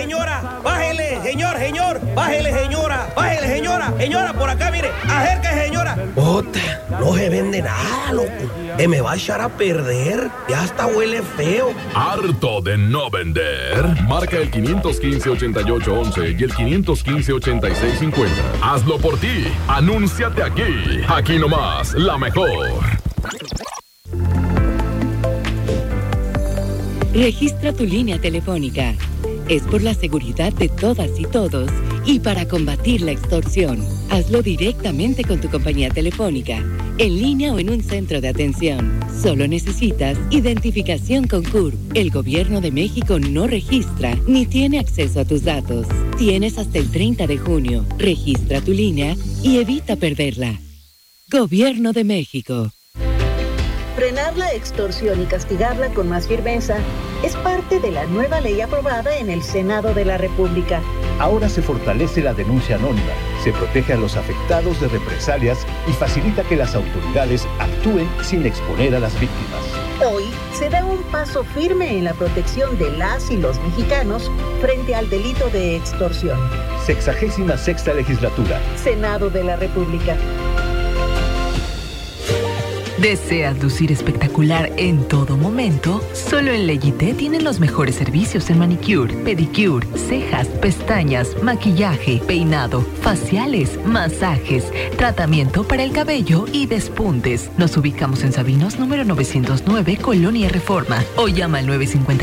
señora, bájele, señor, bájele, señora, señora, por acá, mire, acérquese, señora. Ota, no se vende nada, loco. Me va a echar a perder, ya hasta huele feo. ¿Harto de no vender? Marca el 515-8811 y el 515-8650. Hazlo por ti, anúnciate aquí nomás, la mejor. Registra tu línea telefónica. Es por la seguridad de todas y todos y para combatir la extorsión. Hazlo directamente con tu compañía telefónica, en línea o en un centro de atención. Solo necesitas identificación con CURP. El Gobierno de México no registra ni tiene acceso a tus datos. Tienes hasta el 30 de junio. Registra tu línea y evita perderla. Gobierno de México. Frenar la extorsión y castigarla con más firmeza es parte de la nueva ley aprobada en el Senado de la República. Ahora se fortalece la denuncia anónima, se protege a los afectados de represalias y facilita que las autoridades actúen sin exponer a las víctimas. Hoy se da un paso firme en la protección de las y los mexicanos frente al delito de extorsión. 66ª Legislatura. Senado de la República. ¿Deseas lucir espectacular en todo momento? Solo en Leyité tienen los mejores servicios en manicure, pedicure, cejas, pestañas, maquillaje, peinado, faciales, masajes, tratamiento para el cabello y despuntes. Nos ubicamos en Sabinos número 909, Colonia Reforma. O llama al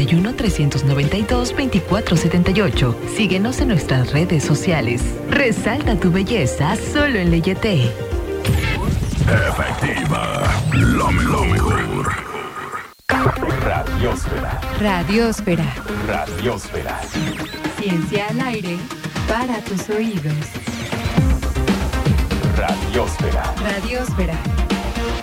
951-392-2478. Síguenos en nuestras redes sociales. Resalta tu belleza solo en Leyité. Efectiva, lo mejor. Radiósfera. Radiósfera. Radiósfera. Ciencia al aire para tus oídos. Radiósfera. Radiósfera.